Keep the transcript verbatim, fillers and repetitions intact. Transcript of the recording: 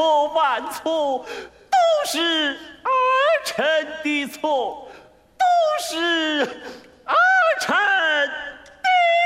错万错，都是儿臣的错。